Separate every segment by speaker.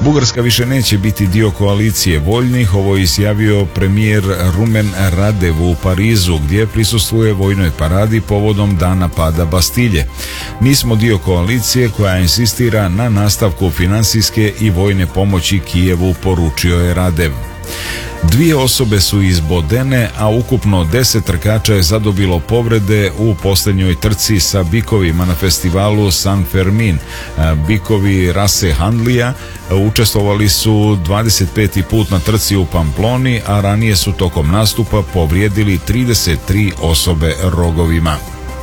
Speaker 1: Bugarska više neće biti dio koalicije voljnih, ovo je izjavio premijer Rumen Radev u Parizu, gdje prisustvuje vojnoj paradi povodom dana pada Bastilje. Nismo dio koalicije koja insistira na nastavku financijske i vojne pomoći Kijevu, poručio je Radev. 2 osobe su izbodene, a ukupno 10 trkača je zadobilo povrede u posljednjoj trci sa bikovima na festivalu San Fermin. Bikovi rase Handlija učestvovali su 25. put na trci u Pamploni, a ranije su tokom nastupa povrijedili 33 osobe rogovima.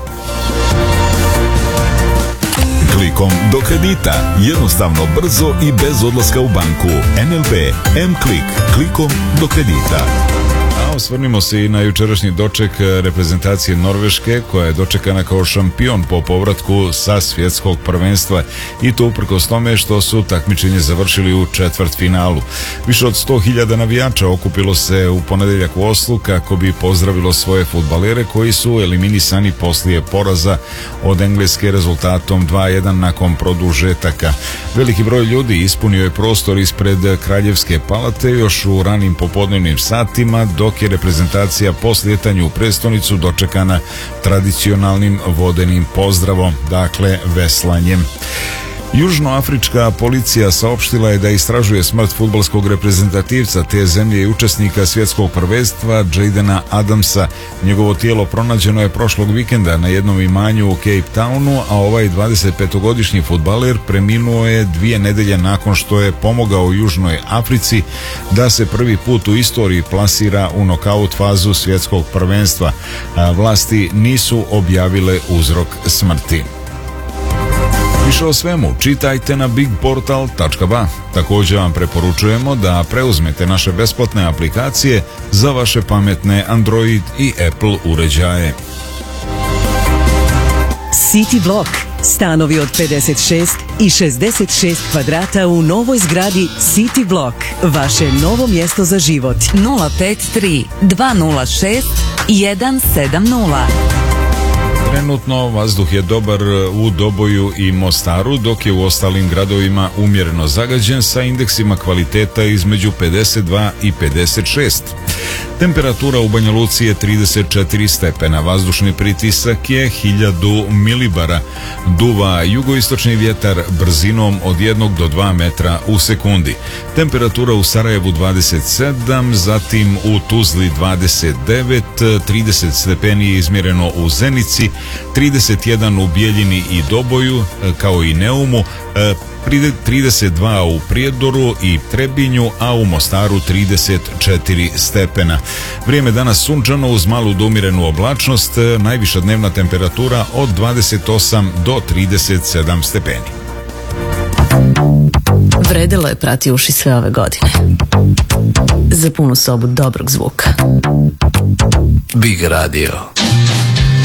Speaker 2: Klikom do kredita. Jednostavno, brzo i bez odlaska u banku. NLB M-Klik. Klikom do kredita.
Speaker 1: Osvrnimo se i na jučerašnji doček reprezentacije Norveške, koja je dočekana kao šampion po povratku sa svjetskog prvenstva, i to uprkos tome što su takmičenje završili u četvrtfinalu. Više od 100.000 navijača okupilo se u ponedjeljak u Oslu kako bi pozdravilo svoje fudbalere koji su eliminisani poslije poraza od Engleske rezultatom 2:1 nakon produžetaka. Veliki broj ljudi ispunio je prostor ispred Kraljevske palate još u ranim popodnevnim satima, dok je reprezentacija po slijetanju u prestonicu dočekana tradicionalnim vodenim pozdravom, dakle veslanjem. Južnoafrička policija saopštila je da istražuje smrt fudbalskog reprezentativca te zemlje i učesnika svjetskog prvenstva Jadena Adamsa. Njegovo tijelo pronađeno je prošlog vikenda na jednom imanju u Cape Townu, a ovaj 25-godišnji fudbaler preminuo je 2 nedelje nakon što je pomogao Južnoj Africi da se prvi put u istoriji plasira u nokaut fazu svjetskog prvenstva. Vlasti nisu objavile uzrok smrti. Više o svemu čitajte na bigportal.ba. Također vam preporučujemo da preuzmete naše besplatne aplikacije za vaše pametne Android i Apple uređaje.
Speaker 3: City Block. Stanovi od 56 i 66 kvadrata u novoj zgradi City Block. Vaše novo mjesto za život.
Speaker 4: 053 206 170.
Speaker 1: Trenutno vazduh je dobar u Doboju i Mostaru, dok je u ostalim gradovima umjereno zagađen sa indeksima kvaliteta između 52 i 56. Temperatura u Banja Luci je 34 stepena, vazdušni pritisak je 1000 milibara, duva jugoistočni vjetar brzinom od 1 do 2 metra u sekundi. Temperatura u Sarajevu 27, zatim u Tuzli 29, 30 stepeni je izmjereno u Zenici, 31 u Bijeljini i Doboju, kao i Neumu, 32 u Prijedoru i Trebinju, a u Mostaru 34 stepena. Vrijeme danas sunčano uz malu do umjerenu oblačnost, najviša dnevna temperatura od 28 do 37 stepeni.
Speaker 4: Vredelo je prati uši sve ove godine. Za punu sobu dobrog zvuka.
Speaker 5: Big Radio.